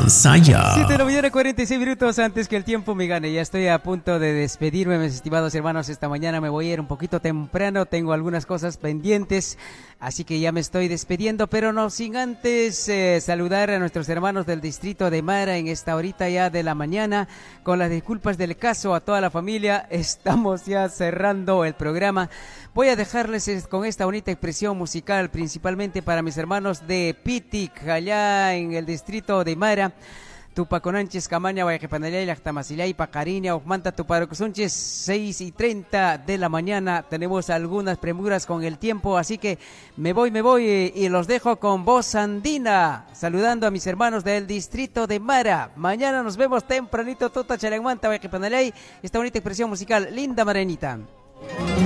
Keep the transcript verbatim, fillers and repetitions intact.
Sansaya. siete de la mañana, cuarenta y seis minutos antes que el tiempo me gane. Ya estoy a punto de despedirme, mis estimados hermanos. Esta mañana me voy a ir un poquito temprano. Tengo algunas cosas pendientes, así que ya me estoy despidiendo. Pero no sin antes eh, saludar a nuestros hermanos del distrito de Mara en esta horita ya de la mañana. Con las disculpas del caso a toda la familia, estamos ya cerrando el programa. Voy a dejarles con esta bonita expresión musical, principalmente para mis hermanos de Pitic, allá en el distrito de Mara. Tupaconanches, Camaña, Guayaquepanayay, Lactamasilay, Pacariña, Ojmanta, Tuparocusunches, seis y treinta de la mañana. Tenemos algunas premuras con el tiempo, así que me voy, me voy y los dejo con voz andina, saludando a mis hermanos del distrito de Mara. Mañana nos vemos tempranito, Tota Chalagmanta, Guayaquepanayay, esta bonita expresión musical, linda Marenita.